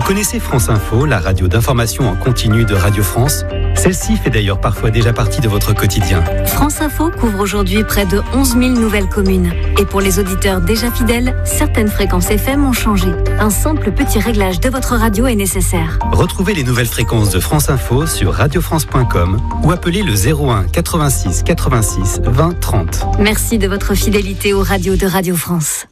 connaissez France Info, la radio d'information en continu de Radio France? Celle-ci fait d'ailleurs parfois déjà partie de votre quotidien. France Info couvre aujourd'hui près de 11 000 nouvelles communes. Et pour les auditeurs déjà fidèles, certaines fréquences FM ont changé. Un simple petit réglage de votre radio est nécessaire. Retrouvez les nouvelles fréquences de France Info sur radiofrance.com ou appelez le 01 86 86 20 30. Merci de votre fidélité aux radios de Radio France.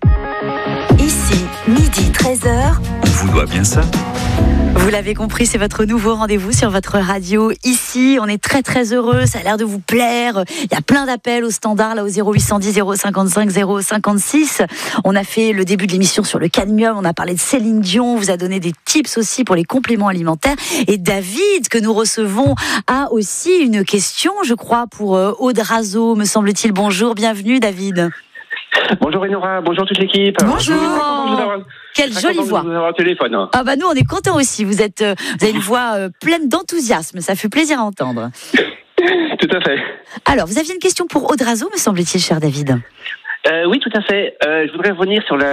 Ici, midi 13h. On vous doit bien ça. Vous l'avez compris, c'est votre nouveau rendez-vous sur votre radio. Ici, on est très très heureux, ça a l'air de vous plaire. Il y a plein d'appels au standard, là au 0810 055 056. On a fait le début de l'émission sur le cadmium, on a parlé de Céline Dion, on vous a donné des tips aussi pour les compléments alimentaires. Et David, que nous recevons, a aussi une question, je crois, pour Audrazo, me semble-t-il. Bonjour, bienvenue David. Bonjour Enora, bonjour toute l'équipe. Bonjour. Quelle jolie voix. Vous avoir au téléphone. Ah bah nous on est contents aussi. Vous avez une voix pleine d'enthousiasme. Ça fait plaisir à entendre. Tout à fait. Alors vous aviez une question pour Audrazo, me semble-t-il, cher David. Oui, tout à fait. Je voudrais revenir sur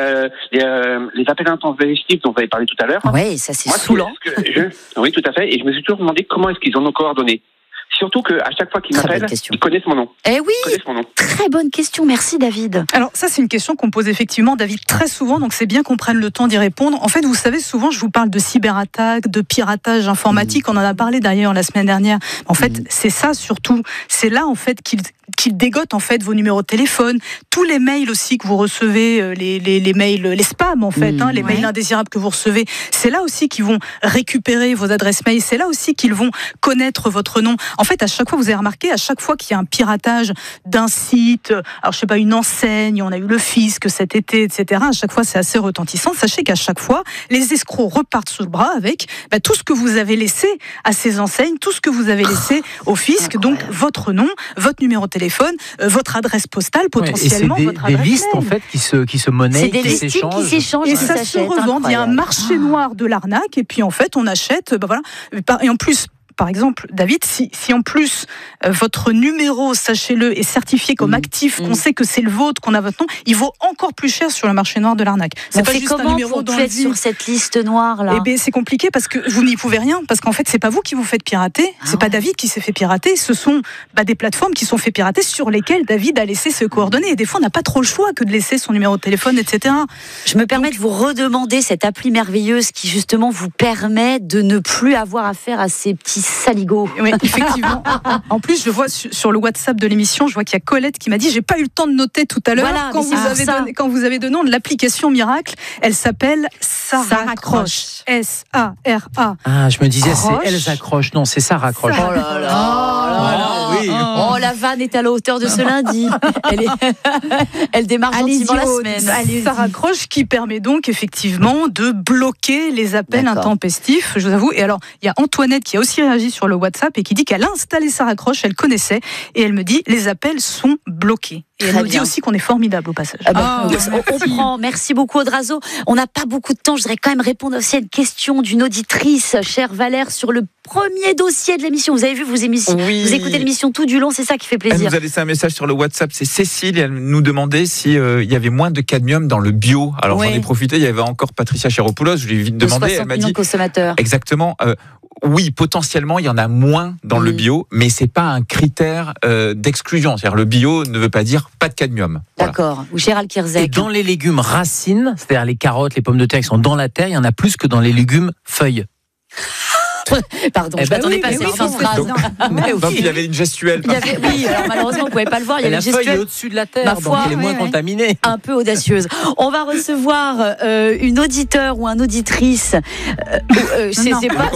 les appels intempestifs dont vous avez parlé tout à l'heure. Oui, ça c'est saoulant. Oui, tout à fait. Et je me suis toujours demandé comment est-ce qu'ils ont nos coordonnées. Surtout qu'à chaque fois qu'ils m'appellent, ils connaissent mon nom. Eh oui, très bonne question, merci David. Alors ça c'est une question qu'on pose effectivement David très souvent, donc c'est bien qu'on prenne le temps d'y répondre. En fait vous savez, souvent je vous parle de cyberattaques, de piratage informatique, on en a parlé d'ailleurs la semaine dernière. En fait c'est ça surtout, c'est là en fait qu'ils dégotent en fait vos numéros de téléphone, tous les mails aussi que vous recevez, les mails, les spams en fait, les mails indésirables que vous recevez, c'est là aussi qu'ils vont récupérer vos adresses mail, c'est là aussi qu'ils vont connaître votre nom. En fait, à chaque fois, vous avez remarqué, à chaque fois qu'il y a un piratage d'un site, alors je sais pas, une enseigne, on a eu le fisc cet été, etc. À chaque fois, c'est assez retentissant. Sachez qu'à chaque fois, les escrocs repartent sous le bras avec tout ce que vous avez laissé à ces enseignes, tout ce que vous avez laissé au fisc, donc votre nom, votre numéro de téléphone, votre adresse postale, potentiellement votre adresse mail. C'est des listes en fait qui se monnaient, c'est des listings qui s'échangent, et ça se revend. Il y a un marché noir de l'arnaque, et puis en fait, on achète, voilà. Et en plus, par exemple, David, si en plus votre numéro, sachez-le, est certifié comme actif, qu'on sait que c'est le vôtre, qu'on a votre nom, il vaut encore plus cher sur le marché noir de l'arnaque. C'est pas juste un numéro dans le vide. Sur cette liste noire là. Eh bien, c'est compliqué parce que vous n'y pouvez rien, parce qu'en fait, c'est pas vous qui vous faites pirater, c'est pas David qui s'est fait pirater, ce sont des plateformes qui sont fait pirater sur lesquelles David a laissé ses coordonnées. Et des fois, on n'a pas trop le choix que de laisser son numéro de téléphone, etc. Je me permets de vous redemander cette appli merveilleuse qui justement vous permet de ne plus avoir affaire à ces petits saligots. Oui, effectivement. En plus, je vois sur le WhatsApp de l'émission, je vois qu'il y a Colette qui m'a dit, j'ai pas eu le temps de noter tout à l'heure, voilà, quand vous avez donné l'application miracle, elle s'appelle Sarah Croche. S-A-R-A. Ah, je me disais, c'est Elsa Croche. Non, c'est Sarah Croche. Oh là là. Oui. Oh, la vanne est à la hauteur de ce lundi. Elle démarre gentiment la semaine. Sarah Croche qui permet donc effectivement de bloquer les appels intempestifs, je vous avoue. Et alors, il y a Antoinette qui a aussi réagi sur le WhatsApp et qui dit qu'elle a installé Sarah Croche, elle connaissait, et elle me dit, les appels sont bloqués. Et elle nous dit aussi qu'on est formidable au passage. On prend. Merci beaucoup Audrazo. On n'a pas beaucoup de temps. Je voudrais quand même répondre aussi à une question d'une auditrice, chère Valère, sur le premier dossier de l'émission. Vous avez vu, vous écoutez l'émission tout du long, c'est ça qui fait plaisir. Elle nous a laissé un message sur le WhatsApp, c'est Cécile, et elle nous demandait s'il y avait moins de cadmium dans le bio. Alors j'en ai profité, il y avait encore Patricia Chéropoulos, je lui ai vite demandé, elle m'a dit consommateurs. Exactement. Oui, potentiellement, il y en a moins dans le bio, mais c'est pas un critère d'exclusion. C'est-à-dire, le bio ne veut pas dire pas de cadmium. D'accord. Voilà. Ou Gérald Kirzek. Et dans les légumes racines, c'est-à-dire les carottes, les pommes de terre qui sont dans la terre, il y en a plus que dans les légumes feuilles. Pardon, je m'attendais pas à cette fin de phrase. Donc il y avait une gestuelle. Oui, alors malheureusement, vous ne pouvez pas le voir. Il y avait la feuille est au-dessus de la terre, donc elle est moins contaminée. Un peu audacieuse. On va recevoir une auditeur ou un auditrice. C'est pas.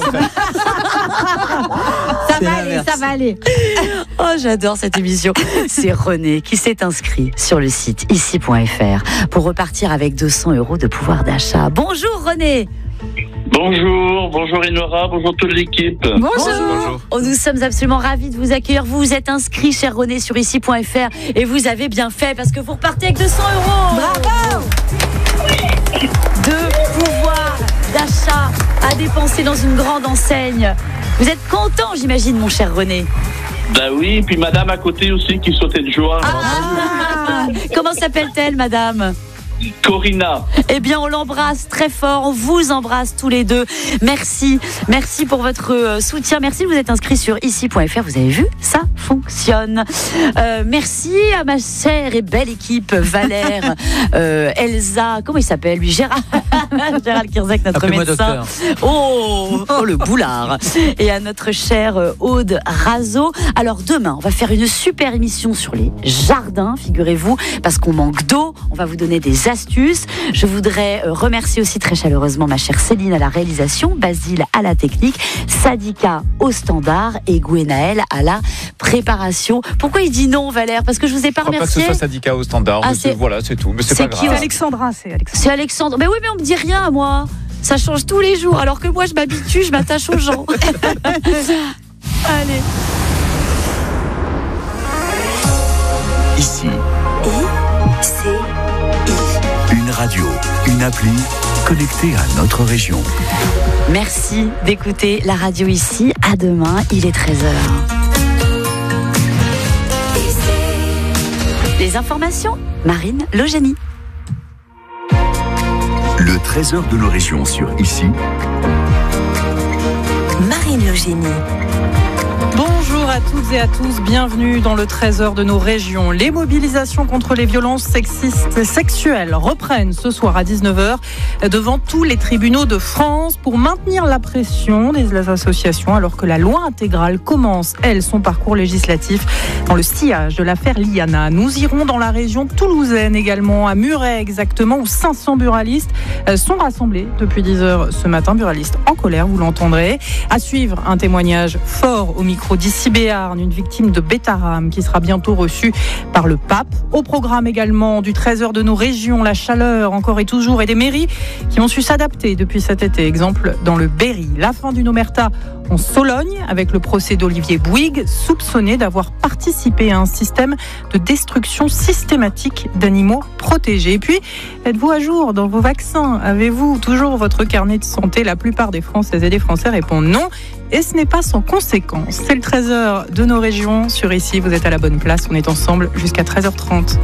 Ça va aller. Oh, j'adore cette émission. C'est René qui s'est inscrit sur le site ici.fr pour repartir avec 200 € de pouvoir d'achat. Bonjour René. Bonjour Enora, bonjour toute l'équipe. Bonjour. Oh, nous sommes absolument ravis de vous accueillir. Vous vous êtes inscrit, cher René, sur ici.fr et vous avez bien fait parce que vous repartez avec 200 €. Bravo. De pouvoir d'achat à dépenser dans une grande enseigne. Vous êtes content, j'imagine, mon cher René. Bah oui, et puis madame à côté aussi qui sautait de joie. Comment s'appelle-t-elle, madame ? Corinna. Eh bien, on l'embrasse très fort. On vous embrasse tous les deux. Merci pour votre soutien. Merci de vous être inscrit sur ici.fr. Vous avez vu, ça fonctionne. Merci à ma chère et belle équipe, Valère, Elsa, comment il s'appelle lui, Gérald Kirzek, notre médecin. Oh, le boulard. Et à notre chère Aude Razo. Alors demain, on va faire une super émission sur les jardins, figurez-vous, parce qu'on manque d'eau. On va vous donner des astuces. Je voudrais remercier aussi très chaleureusement ma chère Céline à la réalisation, Basile à la technique, Sadika au standard et Gwenaël à la préparation. Pourquoi il dit non, Valère? Parce que je vous ai pas remercié. Je crois pas que ce soit Sadika au standard. Voilà, c'est tout. Mais c'est pas grave. C'est Alexandra. C'est Alexandre. Mais oui, mais on me dit rien à moi. Ça change tous les jours. Alors que moi, je m'habitue, je m'attache aux gens. Allez. Ici. Une radio, une appli connectée à notre région. Merci d'écouter la radio ici. À demain, il est 13h. Les informations, Marine Logénie. Le trésor de nos régions sur Ici. Marine Logénie. Bonjour à toutes et à tous, bienvenue dans le trésor de nos régions. Les mobilisations contre les violences sexistes et sexuelles reprennent ce soir à 19h devant tous les tribunaux de France pour maintenir la pression des associations alors que la loi intégrale commence, elle, son parcours législatif dans le sillage de l'affaire Liana. Nous irons dans la région toulousaine également, à Muret exactement, où 500 buralistes sont rassemblés depuis 10h ce matin. Buralistes en colère, vous l'entendrez. À suivre, un témoignage fort au micro d'ici Béarn, une victime de Bétarame qui sera bientôt reçue par le pape. Au programme également du trésor de nos régions, la chaleur encore et toujours, et des mairies qui ont su s'adapter depuis cet été. Exemple dans le Berry. La fin d'une omerta en Sologne avec le procès d'Olivier Bouygues, soupçonné d'avoir participé à un système de destruction systématique d'animaux protégés. Et puis, êtes-vous à jour dans vos vaccins? Avez-vous toujours votre carnet de santé? La plupart des Françaises et des Français répondent non. Et ce n'est pas sans conséquence. C'est le trésor de nos régions sur Ici. Vous êtes à la bonne place. On est ensemble jusqu'à 13h30.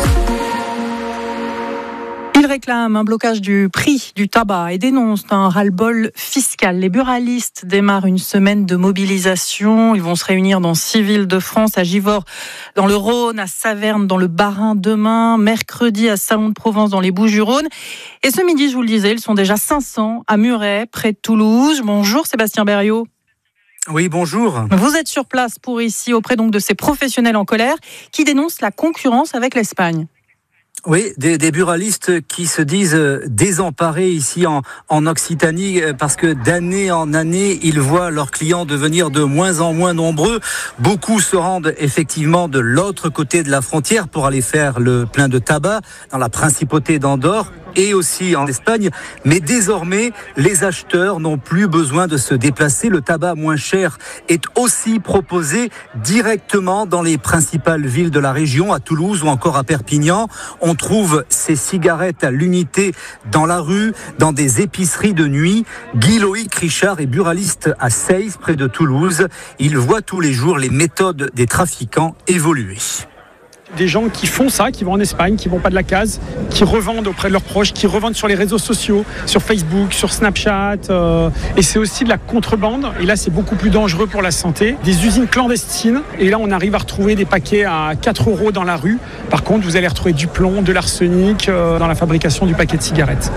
Ils réclament un blocage du prix du tabac et dénoncent un ras-le-bol fiscal. Les buralistes démarrent une semaine de mobilisation. Ils vont se réunir dans 6 villes de France, à Givors, dans le Rhône, à Saverne, dans le Bas-Rhin demain, mercredi à Salon de Provence, dans les Bouches-du-Rhône. Et ce midi, je vous le disais, ils sont déjà 500 à Muret, près de Toulouse. Bonjour Sébastien Berriot. Oui, bonjour. Vous êtes sur place pour Ici, auprès donc de ces professionnels en colère qui dénoncent la concurrence avec l'Espagne. Oui, des buralistes qui se disent désemparés ici en Occitanie parce que d'année en année, ils voient leurs clients devenir de moins en moins nombreux. Beaucoup se rendent effectivement de l'autre côté de la frontière pour aller faire le plein de tabac dans la principauté d'Andorre et aussi en Espagne. Mais désormais, les acheteurs n'ont plus besoin de se déplacer. Le tabac moins cher est aussi proposé directement dans les principales villes de la région, à Toulouse ou encore à Perpignan. On trouve ces cigarettes à l'unité dans la rue, dans des épiceries de nuit. Guy Loïc Richard est buraliste à Seyss, près de Toulouse. Il voit tous les jours les méthodes des trafiquants évoluer. Des gens qui font ça, qui vont en Espagne, qui vont pas de la case, qui revendent auprès de leurs proches, qui revendent sur les réseaux sociaux, sur Facebook, sur Snapchat. Et c'est aussi de la contrebande. Et là, c'est beaucoup plus dangereux pour la santé. Des usines clandestines. Et là, on arrive à retrouver des paquets à 4 € dans la rue. Par contre, vous allez retrouver du plomb, de l'arsenic dans la fabrication du paquet de cigarettes.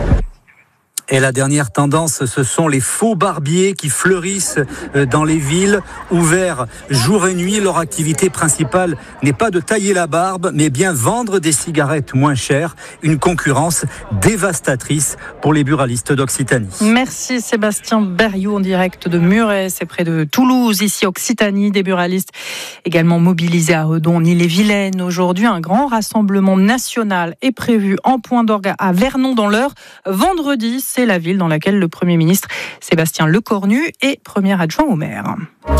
Et la dernière tendance, ce sont les faux barbiers qui fleurissent dans les villes, ouverts jour et nuit. Leur activité principale n'est pas de tailler la barbe, mais bien vendre des cigarettes moins chères. Une concurrence dévastatrice pour les buralistes d'Occitanie. Merci Sébastien Berriot en direct de Muret, c'est près de Toulouse, ici Occitanie. Des buralistes également mobilisés à Redon, en Ille-et-Vilaine. Aujourd'hui, un grand rassemblement national est prévu en point d'orgue à Vernon dans l'Eure. Vendredi, c'est la ville dans laquelle le Premier ministre Sébastien Lecornu est premier adjoint au maire.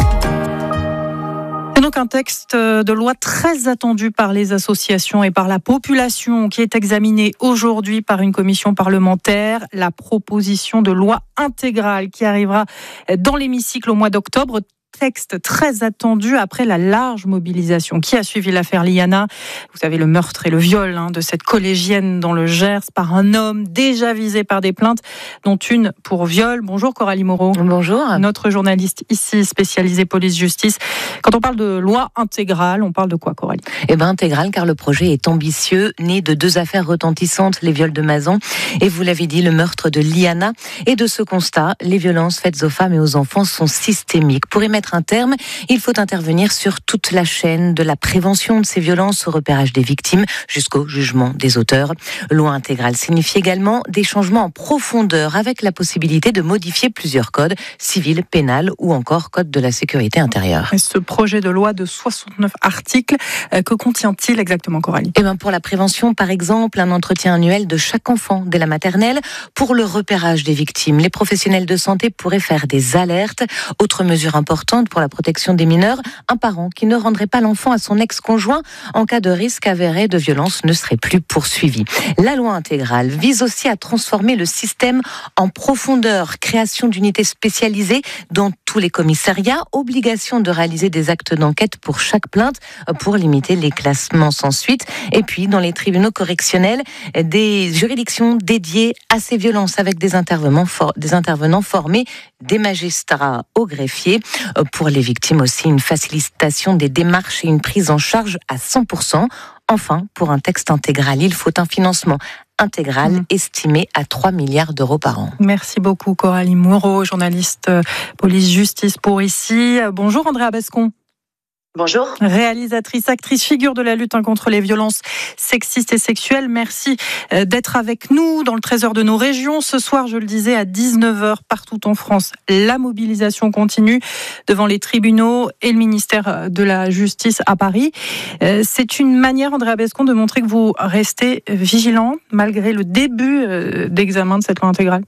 C'est donc un texte de loi très attendu par les associations et par la population qui est examiné aujourd'hui par une commission parlementaire. La proposition de loi intégrale qui arrivera dans l'hémicycle au mois d'octobre. texte très attendu après la large mobilisation qui a suivi l'affaire Liana. Vous savez, le meurtre et le viol de cette collégienne dans le Gers par un homme déjà visé par des plaintes, dont une pour viol. Bonjour Coralie Moreau. Bonjour. Notre journaliste ici spécialisée police-justice. Quand on parle de loi intégrale, on parle de quoi, Coralie ? Intégrale, car le projet est ambitieux, né de 2 affaires retentissantes, les viols de Mazan et, vous l'avez dit, le meurtre de Liana. Et de ce constat, les violences faites aux femmes et aux enfants sont systémiques. Pour y mettre un terme, il faut intervenir sur toute la chaîne, de la prévention de ces violences au repérage des victimes jusqu'au jugement des auteurs. Loi intégrale signifie également des changements en profondeur avec la possibilité de modifier plusieurs codes, civil, pénal ou encore code de la sécurité intérieure. Et ce projet de loi de 69 articles, que contient-il exactement, Coralie ? Pour la prévention, par exemple, un entretien annuel de chaque enfant dès la maternelle. Pour le repérage des victimes, les professionnels de santé pourraient faire des alertes. Autre mesure importante pour la protection des mineurs, un parent qui ne rendrait pas l'enfant à son ex-conjoint en cas de risque avéré de violence ne serait plus poursuivi. La loi intégrale vise aussi à transformer le système en profondeur. Création d'unités spécialisées dans tous les commissariats, obligation de réaliser des actes d'enquête pour chaque plainte pour limiter les classements sans suite. Et puis, dans les tribunaux correctionnels, des juridictions dédiées à ces violences avec des intervenants formés, des magistrats aux greffiers. Pour les victimes aussi, une facilitation des démarches et une prise en charge à 100%. Enfin, pour un texte intégral, il faut un financement intégral estimé à 3 milliards d'euros par an. Merci beaucoup Coralie Moreau, journaliste police-justice pour ici. Bonjour Andréa Bescon. Bonjour. Réalisatrice, actrice, figure de la lutte contre les violences sexistes et sexuelles. Merci d'être avec nous dans le trésor de nos régions. Ce soir, je le disais, à 19h partout en France, la mobilisation continue devant les tribunaux et le ministère de la Justice à Paris. C'est une manière, Andréa Bescon, de montrer que vous restez vigilant malgré le début d'examen de cette loi intégrale.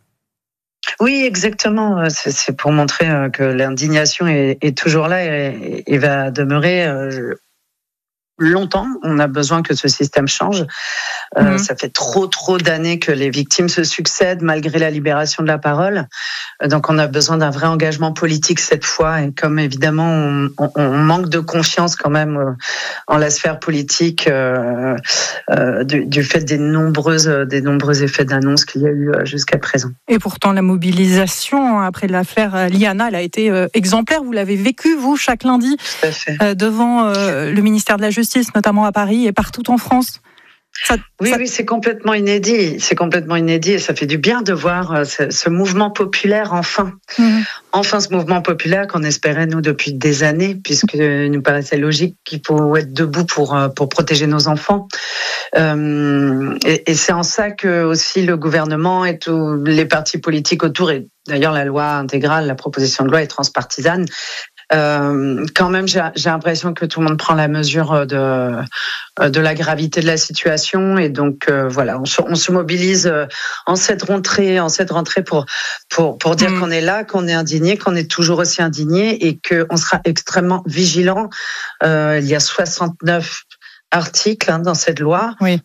Oui, exactement. C'est pour montrer que l'indignation est toujours là et va demeurer longtemps. On a besoin que ce système change. Ça fait trop d'années que les victimes se succèdent malgré la libération de la parole. Donc on a besoin d'un vrai engagement politique cette fois. Et comme évidemment on manque de confiance quand même en la sphère politique du fait des nombreux effets d'annonce qu'il y a eu jusqu'à présent. Et pourtant la mobilisation après l'affaire Liana, elle a été exemplaire. Vous l'avez vécu vous chaque lundi devant le ministère de la Justice, notamment à Paris et partout en France. Oui, c'est complètement inédit. C'est complètement inédit et ça fait du bien de voir ce mouvement populaire enfin. Enfin, ce mouvement populaire qu'on espérait, nous, depuis des années, puisqu'il nous paraissait logique qu'il faut être debout pour protéger nos enfants. Et c'est en ça que aussi le gouvernement et tous les partis politiques autour, et d'ailleurs la loi intégrale, la proposition de loi est transpartisane, quand même, j'ai l'impression que tout le monde prend la mesure de la gravité de la situation et donc voilà, on se mobilise en cette rentrée pour dire qu'on est là, qu'on est indigné, qu'on est toujours aussi indigné et qu'on sera extrêmement vigilant. Il y a 69 articles dans cette loi. Oui.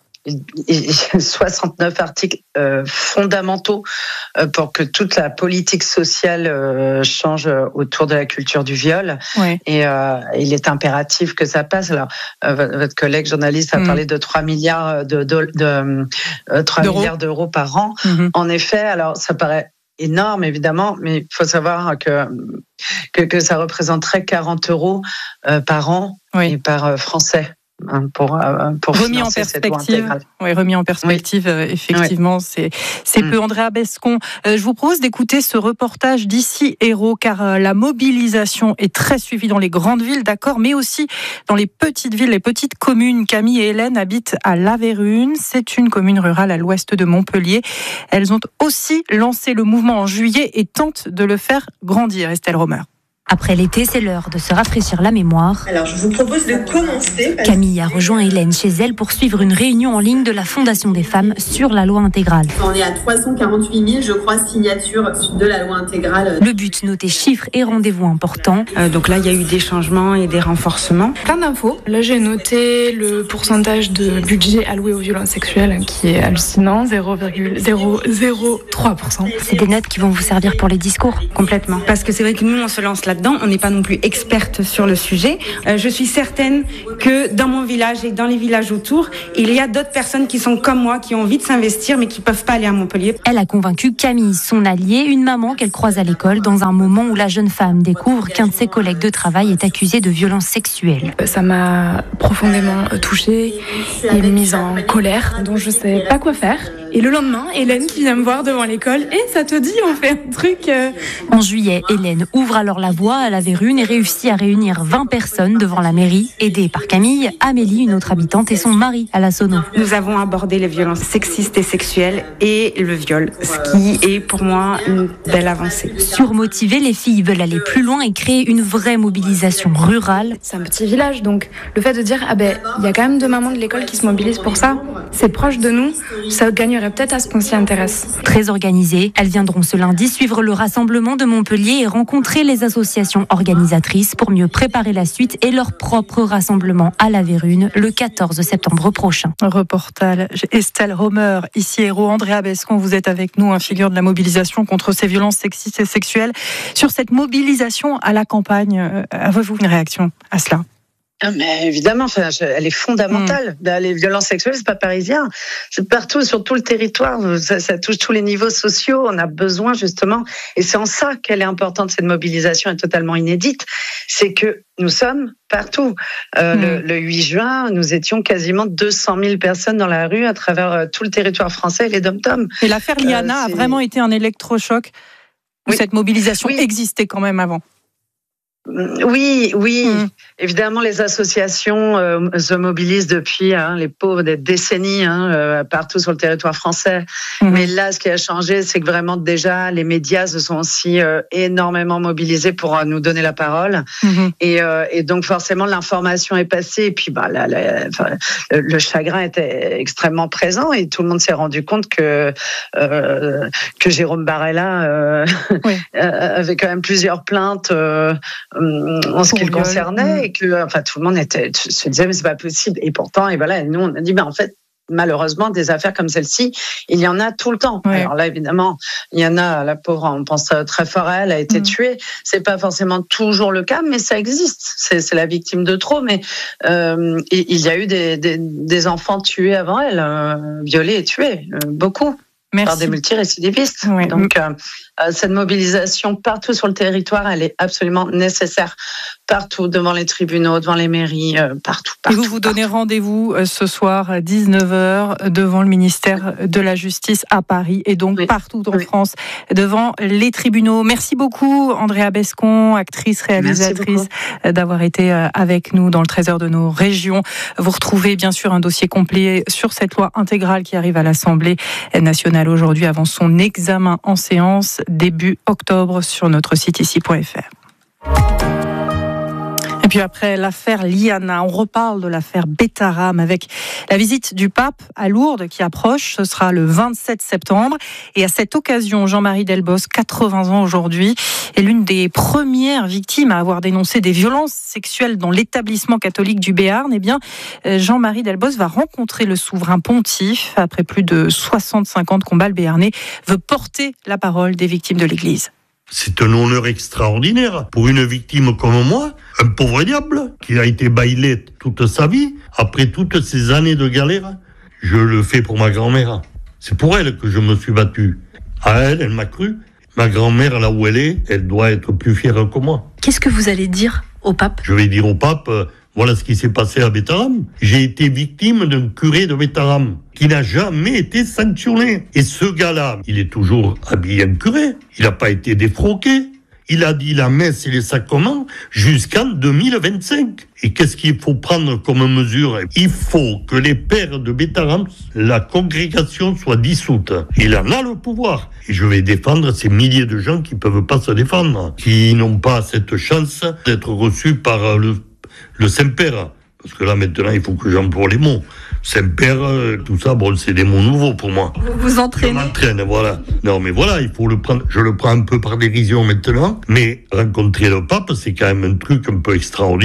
69 articles fondamentaux pour que toute la politique sociale change autour de la culture du viol. Oui. Et il est impératif que ça passe. Alors, votre collègue journaliste a parlé de 3 milliards milliards d'euros par an. En effet, alors ça paraît énorme évidemment, mais il faut savoir que ça représenterait 40 euros par an et par Français. Pour remis en perspective, effectivement, c'est peu. Andréa Bescon, je vous propose d'écouter ce reportage d'Ici Hérault, car la mobilisation est très suivie dans les grandes villes, d'accord, mais aussi dans les petites villes, les petites communes. Camille et Hélène habitent à La Vérune, c'est une commune rurale à l'ouest de Montpellier. Elles ont aussi lancé le mouvement en juillet et tentent de le faire grandir. Estelle Romer. Après l'été, c'est l'heure de se rafraîchir la mémoire. Alors, je vous propose de commencer. Camille a rejoint Hélène chez elle pour suivre une réunion en ligne de la Fondation des femmes sur la loi intégrale. On est à 348 000, je crois, signatures de la loi intégrale. Le but, noter chiffres et rendez-vous importants. Donc là, il y a eu des changements et des renforcements. Plein d'infos. Là, j'ai noté le pourcentage de budget alloué aux violences sexuelles qui est hallucinant, 0,003%. C'est des notes qui vont vous servir pour les discours. Complètement. Parce que c'est vrai que nous, on se lance là là-dedans, on n'est pas non plus experte sur le sujet. Je suis certaine que dans mon village et dans les villages autour, il y a d'autres personnes qui sont comme moi, qui ont envie de s'investir, mais qui peuvent pas aller à Montpellier. Elle a convaincu Camille, son alliée, une maman qu'elle croise à l'école, dans un moment où la jeune femme découvre qu'un de ses collègues de travail est accusé de violences sexuelles. Ça m'a profondément touchée et mise en colère, dont je sais pas quoi faire. Et le lendemain, Hélène qui vient me voir devant l'école, et ça te dit, on fait un truc. En juillet, Hélène ouvre alors la voie à la Vérune et réussit à réunir 20 personnes devant la mairie, aidée par Camille, Amélie, une autre habitante, et son mari à la Sono. Nous avons abordé les violences sexistes et sexuelles et le viol, ce qui est pour moi une belle avancée. Surmotivées, les filles veulent aller plus loin et créer une vraie mobilisation rurale. C'est un petit village, donc le fait de dire il y a quand même 2 mamans de l'école qui se mobilisent pour ça, c'est proche de nous, ça gagnerait peut-être à ce qu'on s'y intéresse. Très organisées, elles viendront ce lundi suivre le rassemblement de Montpellier et rencontrer les associations organisatrices pour mieux préparer la suite et leur propre rassemblement à la Vérune le 14 septembre prochain. Reportage Estelle Romer, ici Hérault. Andrea Bescon, vous êtes avec nous, figure de la mobilisation contre ces violences sexistes et sexuelles. Sur cette mobilisation à la campagne, avez-vous une réaction à cela ? Mais évidemment, elle est fondamentale. Les violences sexuelles, c'est pas parisien. C'est partout, sur tout le territoire. Ça touche tous les niveaux sociaux. On a besoin, justement, et c'est en ça qu'elle est importante, cette mobilisation est totalement inédite. C'est que nous sommes partout. Le 8 juin, nous étions quasiment 200 000 personnes dans la rue à travers tout le territoire français et les dom-toms. Et l'affaire Liana a vraiment été un électrochoc où cette mobilisation existait quand même avant. Oui. Évidemment, les associations se mobilisent depuis les pauvres des décennies partout sur le territoire français. Mais là, ce qui a changé, c'est que vraiment déjà les médias se sont aussi énormément mobilisés pour nous donner la parole. Et donc forcément, l'information est passée. Et puis, le chagrin était extrêmement présent et tout le monde s'est rendu compte que Jérôme Barella avait quand même plusieurs plaintes. En ce qui le concernait, et que tout le monde se disait mais c'est pas possible, et pourtant nous on a dit en fait malheureusement des affaires comme celle-ci il y en a tout le temps. Alors là évidemment il y en a, la pauvre, on pense très fort à elle, a été tuée, c'est pas forcément toujours le cas mais ça existe, c'est la victime de trop, mais il y a eu des enfants tués avant elle, violés et tués, beaucoup. Merci. Par des multirécidivistes. Donc, cette mobilisation partout sur le territoire, elle est absolument nécessaire. Partout, devant les tribunaux, devant les mairies, partout. Et vous donnez rendez-vous ce soir à 19h devant le ministère de la Justice à Paris et donc partout en France, devant les tribunaux. Merci beaucoup, Andrea Bescon, actrice, réalisatrice, d'avoir été avec nous dans le Trésor de nos régions. Vous retrouvez bien sûr un dossier complet sur cette loi intégrale qui arrive à l'Assemblée nationale aujourd'hui avant son examen en séance début octobre sur notre site ici.fr. Et puis après l'affaire Liana, on reparle de l'affaire Betaram avec la visite du pape à Lourdes qui approche. Ce sera le 27 septembre. Et à cette occasion, Jean-Marie Delbos, 80 ans aujourd'hui, est l'une des premières victimes à avoir dénoncé des violences sexuelles dans l'établissement catholique du Béarn. Eh bien, Jean-Marie Delbos va rencontrer le souverain pontife. Après plus de 65 ans de combat, le Béarnais veut porter la parole des victimes de l'Église. C'est un honneur extraordinaire pour une victime comme moi, un pauvre diable qui a été bailé toute sa vie. Après toutes ces années de galère, je le fais pour ma grand-mère. C'est pour elle que je me suis battu. À elle m'a cru. Ma grand-mère, là où elle est, elle doit être plus fière que moi. Qu'est-ce que vous allez dire au pape ? Je vais dire au pape, voilà ce qui s'est passé à Betaram. J'ai été victime d'un curé de Betaram qui n'a jamais été sanctionné. Et ce gars-là, il est toujours habillé en curé. Il n'a pas été défroqué. Il a dit la messe et les sacrements jusqu'en 2025. Et qu'est-ce qu'il faut prendre comme mesure ? Il faut que les pères de Betaram, la congrégation soit dissoute. Il en a le pouvoir. Et je vais défendre ces milliers de gens qui ne peuvent pas se défendre, qui n'ont pas cette chance d'être reçus par le Saint-Père. Parce que là, maintenant, il faut que j'emploie les mots. Saint-Père, tout ça, c'est des mots nouveaux pour moi. Vous vous entraînez ? Je m'entraîne, voilà. Non, mais voilà, il faut le prendre. Je le prends un peu par dérision maintenant. Mais rencontrer le pape, c'est quand même un truc un peu extraordinaire.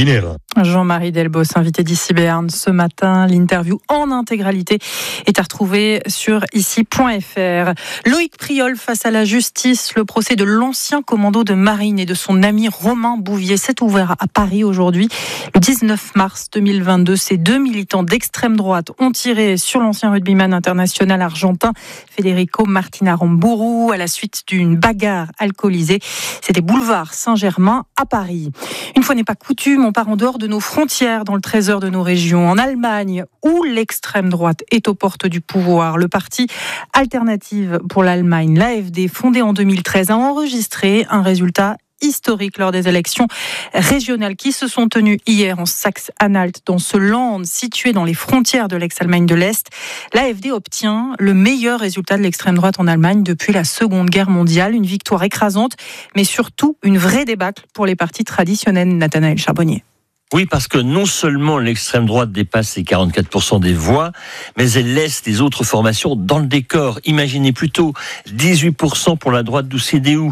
Jean-Marie Delbos, invité d'Ici Béarn ce matin. L'interview en intégralité est à retrouver sur ici.fr. Loïc Priol face à la justice. Le procès de l'ancien commando de marine et de son ami Romain Bouvier s'est ouvert à Paris aujourd'hui. Le 19 mars 2022, ces deux militants d'extrême droite ont tiré sur l'ancien rugbyman international argentin Federico Martin Aramburu à la suite d'une bagarre alcoolisée. C'était boulevard Saint-Germain à Paris. Une fois n'est pas coutume, on part en dehors de nos frontières, dans le trésor de nos régions, en Allemagne, où l'extrême droite est aux portes du pouvoir. Le parti Alternative pour l'Allemagne, l'AfD, fondé en 2013, a enregistré un résultat historique lors des élections régionales qui se sont tenues hier en Saxe-Anhalt, dans ce land situé dans les frontières de l'ex-Allemagne de l'Est. L'AfD obtient le meilleur résultat de l'extrême droite en Allemagne depuis la Seconde Guerre mondiale. Une victoire écrasante, mais surtout une vraie débâcle pour les partis traditionnels. Nathanaël Charbonnier. Oui, parce que non seulement l'extrême droite dépasse les 44% des voix, mais elle laisse les autres formations dans le décor. Imaginez plutôt 18% pour la droite du CDU,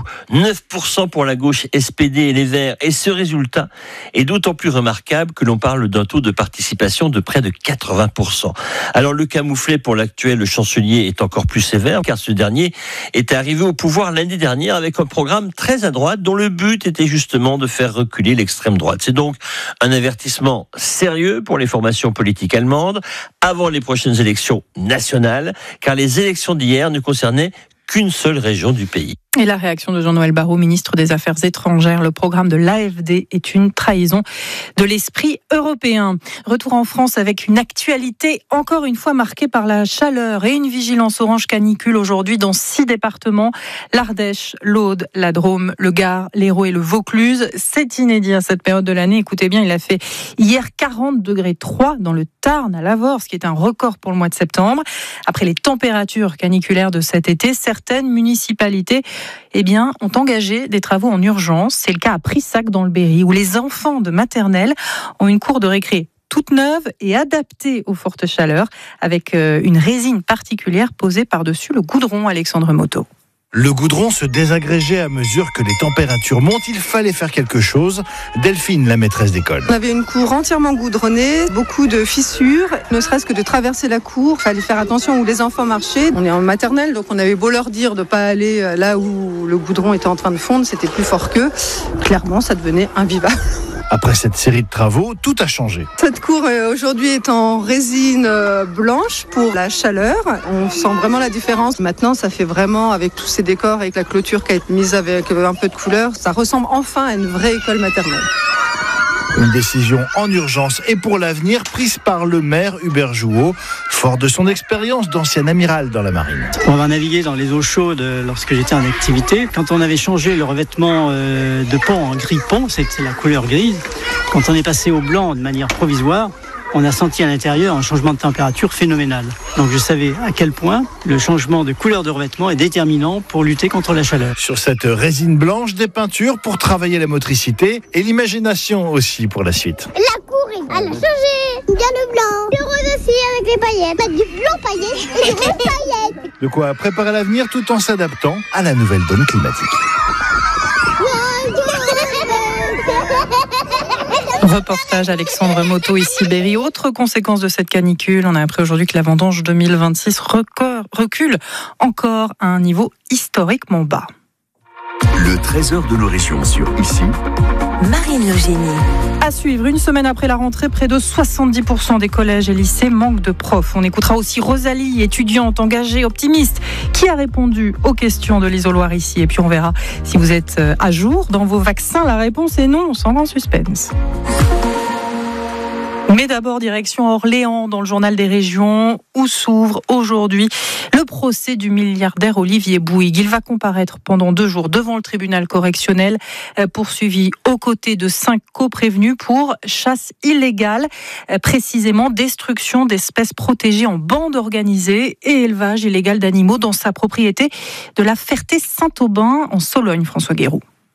9% pour la gauche SPD et les Verts. Et ce résultat est d'autant plus remarquable que l'on parle d'un taux de participation de près de 80%. Alors le camouflet pour l'actuel chancelier est encore plus sévère, car ce dernier était arrivé au pouvoir l'année dernière avec un programme très à droite dont le but était justement de faire reculer l'extrême droite. C'est donc un avertissement sérieux pour les formations politiques allemandes avant les prochaines élections nationales, car les élections d'hier ne concernaient qu'une seule région du pays. Et la réaction de Jean-Noël Barrot, ministre des Affaires étrangères. Le programme de l'AfD est une trahison de l'esprit européen. Retour en France avec une actualité encore une fois marquée par la chaleur et une vigilance orange canicule aujourd'hui dans 6 départements. L'Ardèche, l'Aude, la Drôme, le Gard, l'Hérault et le Vaucluse. C'est inédit à cette période de l'année. Écoutez bien, il a fait hier 40,3 degrés dans le Tarn à Lavore, ce qui est un record pour le mois de septembre. Après les températures caniculaires de cet été, certaines municipalités ont engagé des travaux en urgence. C'est le cas à Prissac dans le Berry, où les enfants de maternelle ont une cour de récré toute neuve et adaptée aux fortes chaleurs, avec une résine particulière posée par-dessus le goudron. Alexandre Moto. Le goudron se désagrégeait à mesure que les températures montent. Il fallait faire quelque chose. Delphine, la maîtresse d'école. On avait une cour entièrement goudronnée, beaucoup de fissures. Ne serait-ce que de traverser la cour, il fallait faire attention où les enfants marchaient. On est en maternelle, donc on avait beau leur dire de ne pas aller là où le goudron était en train de fondre, c'était plus fort qu'eux. Clairement, ça devenait invivable. Après cette série de travaux, tout a changé. Cette cour aujourd'hui est en résine blanche pour la chaleur. On sent vraiment la différence. Maintenant, ça fait vraiment, avec tous ces décors, avec la clôture qui a été mise avec un peu de couleur, ça ressemble enfin à une vraie école maternelle. Une décision en urgence et pour l'avenir prise par le maire Hubert Jouot, fort de son expérience d'ancien amiral dans la marine. On va naviguer dans les eaux chaudes lorsque j'étais en activité. Quand on avait changé le revêtement de pont en gris pont, c'était la couleur grise. Quand on est passé au blanc de manière provisoire, on a senti à l'intérieur un changement de température phénoménal. Donc je savais à quel point le changement de couleur de revêtement est déterminant pour lutter contre la chaleur. Sur cette résine blanche, des peintures pour travailler la motricité et l'imagination aussi pour la suite. La cour, elle a changé. Il y a le blanc, le rose aussi avec les paillettes. Mettre du blanc paillettes et du rose paillettes. De quoi préparer l'avenir tout en s'adaptant à la nouvelle donne climatique. Reportage Alexandre Moto, ici Berry. Autre conséquence de cette canicule, on a appris aujourd'hui que la vendange 2026 recule encore à un niveau historiquement bas. Le trésor de nos régions sur ici. Marine Logénie. À suivre, une semaine après la rentrée, près de 70% des collèges et lycées manquent de profs. On écoutera aussi Rosalie, étudiante engagée, optimiste, qui a répondu aux questions de l'isoloir ici. Et puis on verra si vous êtes à jour dans vos vaccins. La réponse est non, sans grand suspense. Mais d'abord, direction Orléans, dans le journal des régions, où s'ouvre aujourd'hui le procès du milliardaire Olivier Bouygues. Il va comparaître pendant 2 jours devant le tribunal correctionnel, poursuivi aux côtés de 5 coprévenus pour chasse illégale, précisément destruction d'espèces protégées en bande organisée et élevage illégal d'animaux dans sa propriété de la Ferté-Saint-Aubin en Sologne, François Guéroux.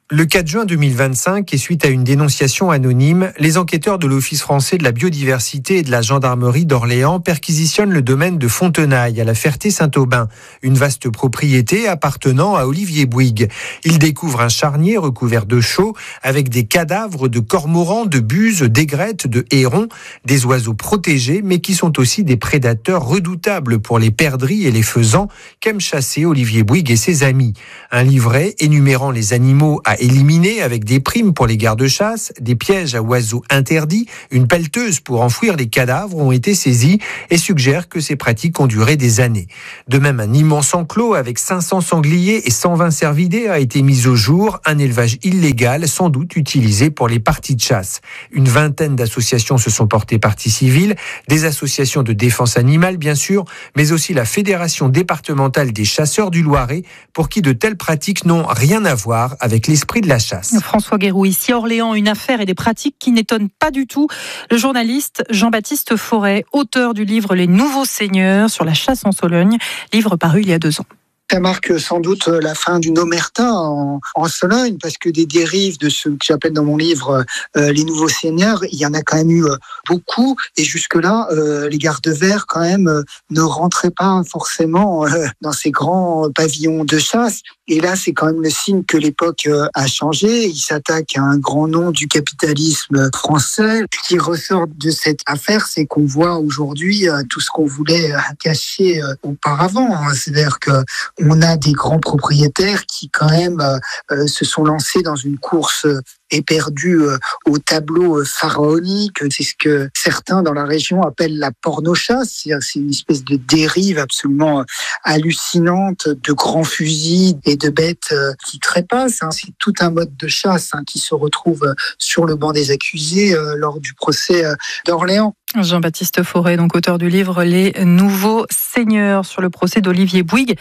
Le 4 juin 2025, et suite à une dénonciation anonyme, les enquêteurs de l'Office français de la biodiversité et de la gendarmerie d'Orléans perquisitionnent le domaine de Fontenailles, à la Ferté-Saint-Aubin, une vaste propriété appartenant à Olivier Bouygues. Ils découvrent un charnier recouvert de chaux avec des cadavres de cormorans, de buses, d'aigrettes, de hérons, des oiseaux protégés, mais qui sont aussi des prédateurs redoutables pour les perdrix et les faisans qu'aiment chasser Olivier Bouygues et ses amis. Un livret énumérant les animaux à éliminer avec des primes pour les gardes-chasse, des pièges à oiseaux interdits, une pelleteuse pour enfouir les cadavres ont été saisis et suggèrent que ces pratiques ont duré des années. De même, un immense enclos avec 500 sangliers et 120 cervidés a été mis au jour, un élevage illégal sans doute utilisé pour les parties de chasse. Une vingtaine d'associations se sont portées partie civile, des associations de défense animale bien sûr, mais aussi la Fédération départementale des chasseurs du Loiret, pour qui de telles pratiques n'ont rien à voir avec l'esprit de la chasse. François Guéroux, ici Orléans, une affaire et des pratiques qui n'étonnent pas du tout le journaliste Jean-Baptiste Forêt, auteur du livre Les Nouveaux Seigneurs sur la chasse en Sologne, livre paru il y a 2 ans. Ça marque sans doute la fin d'une omerta en Sologne, parce que des dérives de ce que j'appelle dans mon livre les nouveaux seigneurs, il y en a quand même eu beaucoup. Et jusque-là, les gardes-verts quand même ne rentraient pas forcément dans ces grands pavillons de chasse. Et là, c'est quand même le signe que l'époque a changé. Il s'attaque à un grand nom du capitalisme français. Ce qui ressort de cette affaire, c'est qu'on voit aujourd'hui tout ce qu'on voulait cacher auparavant. C'est-à-dire que on a des grands propriétaires qui quand même se sont lancés dans une course éperdue au tableau pharaonique. C'est ce que certains dans la région appellent la porno-chasse. C'est une espèce de dérive absolument hallucinante de grands fusils et de bêtes qui trépassent. C'est tout un mode de chasse qui se retrouve sur le banc des accusés lors du procès d'Orléans. Jean-Baptiste Forêt, donc auteur du livre Les Nouveaux Seigneurs sur le procès d'Olivier Bouygues,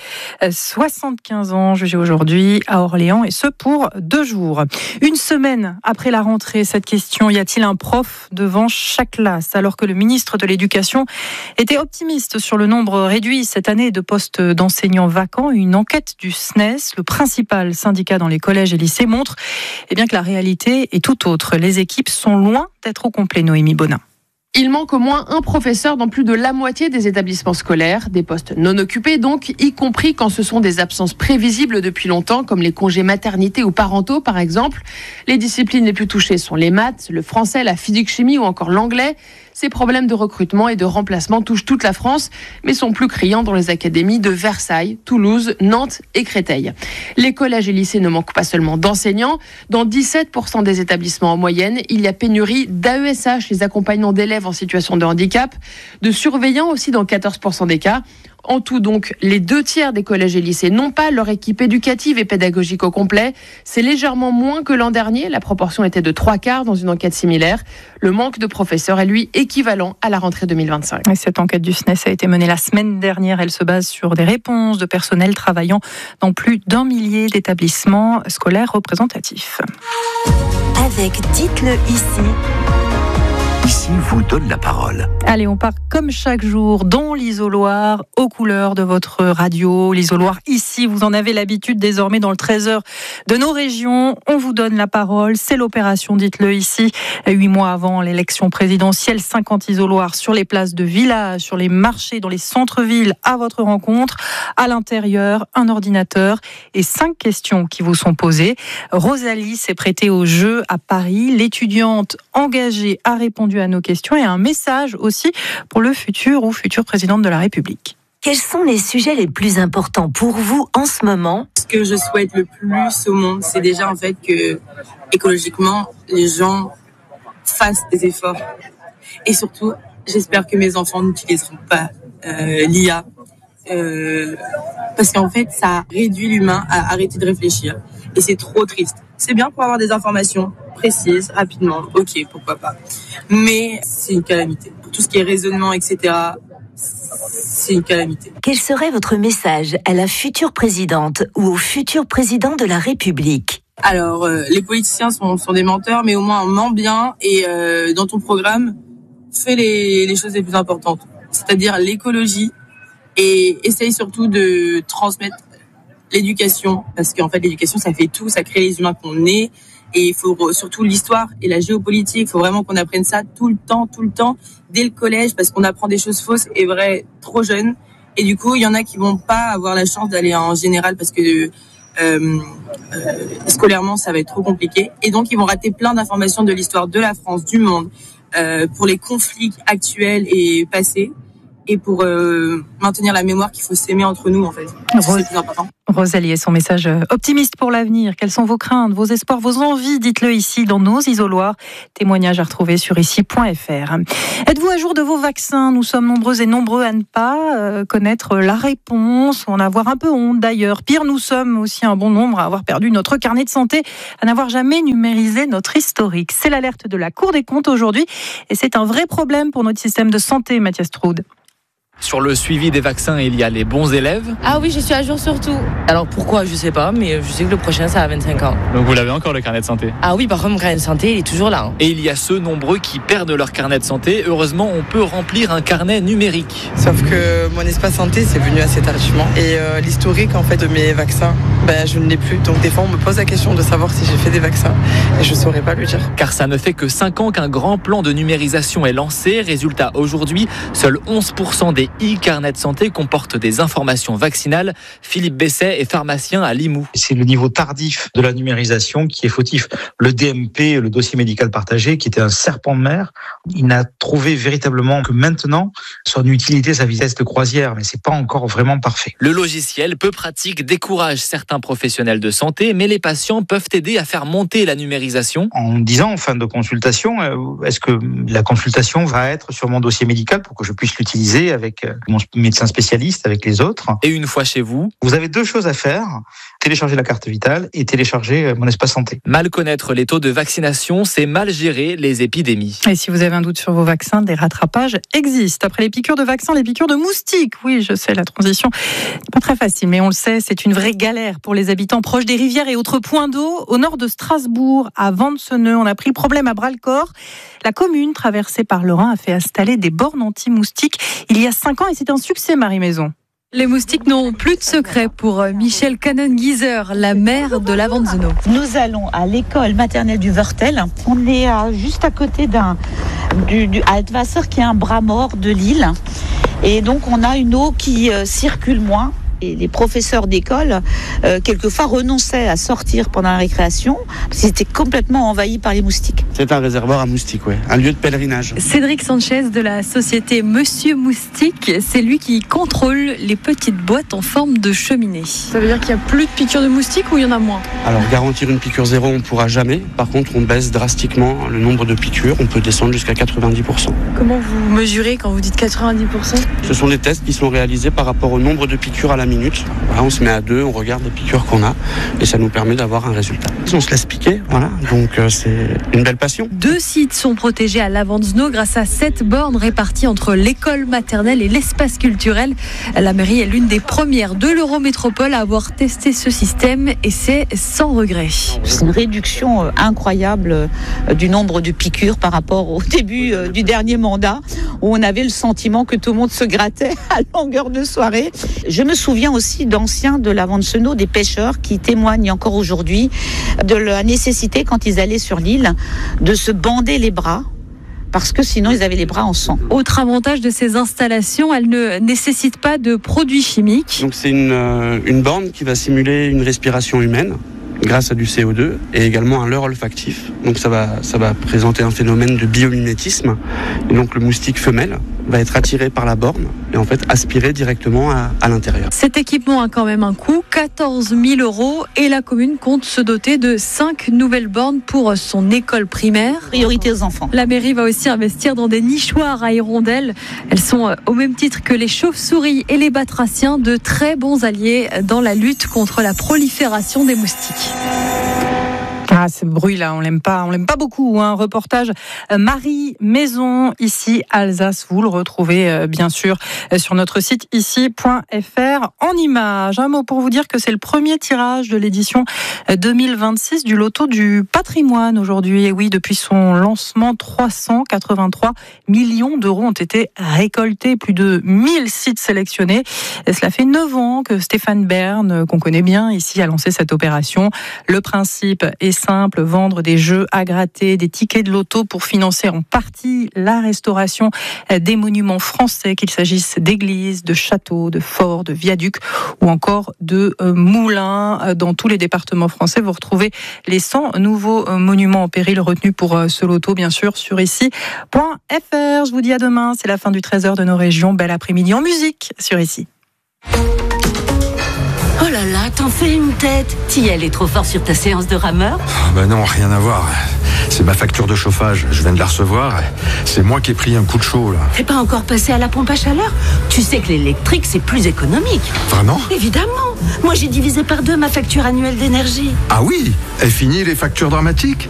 75 ans jugé aujourd'hui à Orléans, et ce pour 2 jours. Une semaine après la rentrée, cette question, y a-t-il un prof devant chaque classe? Alors que le ministre de l'Éducation était optimiste sur le nombre réduit cette année de postes d'enseignants vacants, une enquête du SNES, le principal syndicat dans les collèges et lycées, montre que la réalité est tout autre. Les équipes sont loin d'être au complet, Noémie Bonin. Il manque au moins un professeur dans plus de la moitié des établissements scolaires, des postes non occupés donc, y compris quand ce sont des absences prévisibles depuis longtemps, comme les congés maternité ou parentaux par exemple. Les disciplines les plus touchées sont les maths, le français, la physique-chimie ou encore l'anglais. Ces problèmes de recrutement et de remplacement touchent toute la France, mais sont plus criants dans les académies de Versailles, Toulouse, Nantes et Créteil. Les collèges et lycées ne manquent pas seulement d'enseignants. Dans 17% des établissements en moyenne, il y a pénurie d'AESH, les accompagnants d'élèves en situation de handicap, de surveillants aussi dans 14% des cas. En tout donc, les 2/3 des collèges et lycées n'ont pas leur équipe éducative et pédagogique au complet. C'est légèrement moins que l'an dernier. La proportion était de 3/4 dans une enquête similaire. Le manque de professeurs est lui équivalent à la rentrée 2025. Et cette enquête du SNES a été menée la semaine dernière. Elle se base sur des réponses de personnel travaillant dans plus d'1 millier d'établissements scolaires représentatifs. Avec Dites-le ici. Ici vous donne la parole. Allez, on part comme chaque jour dans l'isoloir, aux couleurs de votre radio. L'isoloir ici, vous en avez l'habitude désormais dans le 13h de nos régions. On vous donne la parole. C'est l'opération Dites-le ici. 8 mois avant l'élection présidentielle, 50 isoloirs sur les places de village, sur les marchés, dans les centres-villes, à votre rencontre. À l'intérieur, un ordinateur et 5 questions qui vous sont posées. Rosalie s'est prêtée au jeu à Paris. L'étudiante engagée a répondu à nos questions et un message aussi pour le futur ou future présidente de la République. Quels sont les sujets les plus importants pour vous en ce moment? Ce que je souhaite le plus au monde, c'est déjà en fait que écologiquement, les gens fassent des efforts. Et surtout, j'espère que mes enfants n'utiliseront pas l'IA. Parce qu'en fait, ça réduit l'humain à arrêter de réfléchir. Et c'est trop triste. C'est bien pour avoir des informations précises, rapidement, ok, pourquoi pas. Mais c'est une calamité. Pour tout ce qui est raisonnement, etc., c'est une calamité. Quel serait votre message à la future présidente ou au futur président de la République? Alors, les politiciens sont des menteurs, mais au moins on ment bien et dans ton programme, fais les choses les plus importantes. C'est-à-dire l'écologie et essaye surtout de transmettre l'éducation, parce qu'en fait l'éducation ça fait tout, ça crée les humains qu'on est, et il faut surtout l'histoire et la géopolitique, il faut vraiment qu'on apprenne ça tout le temps, dès le collège, parce qu'on apprend des choses fausses et vraies trop jeunes, et du coup il y en a qui vont pas avoir la chance d'aller en général parce que scolairement ça va être trop compliqué, et donc ils vont rater plein d'informations de l'histoire de la France, du monde, pour les conflits actuels et passés, et pour maintenir la mémoire qu'il faut s'aimer entre nous en fait. C'est le plus important. Rosalie et son message optimiste pour l'avenir. Quelles sont vos craintes, vos espoirs, vos envies? Dites-le ici dans nos isoloirs. Témoignages à retrouver sur ici.fr. Êtes-vous à jour de vos vaccins? Nous sommes nombreux et nombreux à ne pas connaître la réponse, ou en avoir un peu honte d'ailleurs. Pire, nous sommes aussi un bon nombre à avoir perdu notre carnet de santé, à n'avoir jamais numérisé notre historique. C'est l'alerte de la Cour des comptes aujourd'hui, et c'est un vrai problème pour notre système de santé, Mathias Troude. Sur le suivi des vaccins, il y a les bons élèves. Ah oui, je suis à jour sur tout. Alors pourquoi, je sais pas, mais je sais que le prochain, c'est à 25 ans. Donc vous l'avez encore, le carnet de santé? Ah oui, par contre, mon carnet de santé, il est toujours là. Et il y a ceux nombreux qui perdent leur carnet de santé. Heureusement, on peut remplir un carnet numérique. Sauf que mon espace santé, c'est venu assez tardivement. Et l'historique, en fait, de mes vaccins, je ne l'ai plus. Donc des fois, on me pose la question de savoir si j'ai fait des vaccins. Et je ne saurais pas le dire. Car ça ne fait que 5 ans qu'un grand plan de numérisation est lancé. Résultat, aujourd'hui, seuls 11% des e-carnets de santé comportent des informations vaccinales. Philippe Besset est pharmacien à Limoux. C'est le niveau tardif de la numérisation qui est fautif. Le DMP, le dossier médical partagé, qui était un serpent de mer, il n'a trouvé véritablement que maintenant son utilité, sa vitesse de croisière, mais c'est pas encore vraiment parfait. Le logiciel peu pratique décourage certains professionnels de santé, mais les patients peuvent aider à faire monter la numérisation. En disant en fin de consultation, est-ce que la consultation va être sur mon dossier médical pour que je puisse l'utiliser avec mon médecin spécialiste, avec les autres. Et une fois chez vous, vous avez 2 choses à faire, télécharger la carte vitale et télécharger mon espace santé. Mal connaître les taux de vaccination, c'est mal gérer les épidémies. Et si vous avez un doute sur vos vaccins, des rattrapages existent. Après les piqûres de vaccins, les piqûres de moustiques. Oui, je sais, la transition n'est pas très facile, mais on le sait, c'est une vraie galère pour les habitants proches des rivières et autres points d'eau. Au nord de Strasbourg, à Ventseneux, on a pris le problème à bras-le-corps. La commune traversée par le Rhin a fait installer des bornes anti-moustiques il y a 5 ans, et c'est un succès, Marie-Maison. Les moustiques n'ont plus de secret pour Michel Cannon-Guiser, la maire de la Ventseneux. Nous allons à l'école maternelle du Wörtel. On est juste à côté du Altwasser, qui est un bras mort de l'île. Et donc on a une eau qui circule moins. Et les professeurs d'école, quelquefois, renonçaient à sortir pendant la récréation parce qu'ils étaient complètement envahis par les moustiques. C'est un réservoir à moustiques, ouais. Un lieu de pèlerinage. Cédric Sanchez de la société Monsieur Moustique, c'est lui qui contrôle les petites boîtes en forme de cheminée. Ça veut dire qu'il n'y a plus de piqûres de moustiques ou il y en a moins? Alors, garantir une piqûre zéro, on ne pourra jamais. Par contre, on baisse drastiquement le nombre de piqûres. On peut descendre jusqu'à 90%. Comment vous mesurez quand vous dites 90%? Ce sont des tests qui sont réalisés par rapport au nombre de piqûres à la minute. Voilà, on se met à 2, on regarde les piqûres qu'on a et ça nous permet d'avoir un résultat. On se laisse piquer, voilà, donc c'est une belle passion. 2 sites sont protégés à la Ventseneux grâce à 7 bornes réparties entre l'école maternelle et l'espace culturel. La mairie est l'une des premières de l'Eurométropole à avoir testé ce système et c'est sans regret. C'est une réduction incroyable du nombre de piqûres par rapport au début du dernier mandat où on avait le sentiment que tout le monde se grattait à longueur de soirée. Je me souviens aussi d'anciens de la Ventseneux, des pêcheurs qui témoignent encore aujourd'hui de la nécessité, quand ils allaient sur l'île, de se bander les bras parce que sinon ils avaient les bras en sang. Autre avantage de ces installations, elles ne nécessitent pas de produits chimiques. Donc c'est une borne qui va simuler une respiration humaine grâce à du CO2 et également un leurre olfactif. Donc ça va présenter un phénomène de biomimétisme. Et donc le moustique femelle va être attiré par la borne et en fait aspiré directement à l'intérieur. Cet équipement a quand même un coût, 14 000 € et la commune compte se doter de 5 nouvelles bornes pour son école primaire. Priorité aux enfants. La mairie va aussi investir dans des nichoirs à hirondelles. Elles sont au même titre que les chauves-souris et les batraciens de très bons alliés dans la lutte contre la prolifération des moustiques. Ah, ce bruit-là, on l'aime pas beaucoup. Reportage Marie Maison, ici Alsace. Vous le retrouvez bien sûr sur notre site ici.fr en images. Un mot pour vous dire que c'est le premier tirage de l'édition 2026 du Loto du patrimoine aujourd'hui. Et oui, depuis son lancement, 383 millions d'euros ont été récoltés, plus de 1000 sites sélectionnés. Et cela fait 9 ans que Stéphane Bern, qu'on connaît bien ici, a lancé cette opération. Le principe est simple, vendre des jeux à gratter, des tickets de loto pour financer en partie la restauration des monuments français, qu'il s'agisse d'églises, de châteaux, de forts, de viaducs ou encore de moulins. Dans tous les départements français, vous retrouvez les 100 nouveaux monuments en péril retenus pour ce loto, bien sûr, sur ici.fr. Je vous dis à demain, c'est la fin du 13h de nos régions. Bel après-midi en musique sur ici. Oh là là, t'en fais une tête. T'y allais trop fort sur ta séance de rameur? Non, rien à voir. C'est ma facture de chauffage, je viens de la recevoir. C'est moi qui ai pris un coup de chaud là. T'es pas encore passé à la pompe à chaleur? Tu sais que l'électrique c'est plus économique. Vraiment? Évidemment. Moi j'ai divisé par 2 ma facture annuelle d'énergie. Ah oui? Est fini les factures dramatiques?